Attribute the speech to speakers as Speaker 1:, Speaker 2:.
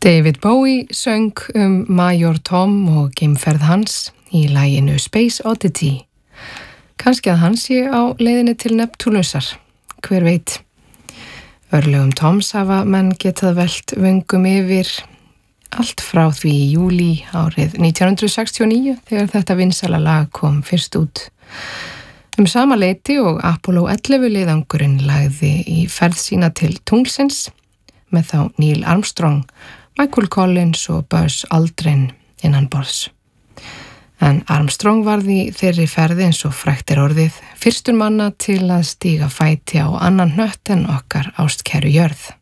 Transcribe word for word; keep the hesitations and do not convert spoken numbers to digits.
Speaker 1: David Bowie söng um Major Tom og geimferð hans í laginu Space Oddity. Kannski að hann sé á leiðinni til Neptúnusar, hver veit. Örlögum Toms hafa menn getað velt vöngum yfir allt frá því í júlí árið nítján hundruð sextíu og níu þegar þetta vinsæla lag kom fyrst út. Um sama leyti og Apollo ellefu leiðangurinn lagði í ferð sína til tunglsins með þá Neil Armstrong, Michael Collins og Buzz Aldrin innan borðs. En Armstrong varð í þeirri ferði eins og frægt er orðið fyrstur manna til að stíga fæti á annan hnött en okkar ástkæru jörð.